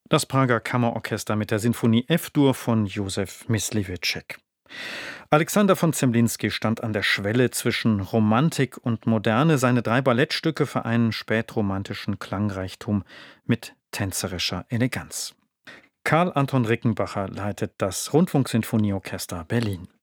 Das Prager Kammerorchester mit der Sinfonie F-Dur von Josef Mysliveček. Alexander von Zemlinsky stand an der Schwelle zwischen Romantik und Moderne. Seine 3 Ballettstücke vereinen spätromantischen Klangreichtum mit tänzerischer Eleganz. Karl Anton Rickenbacher leitet das Rundfunksinfonieorchester Berlin.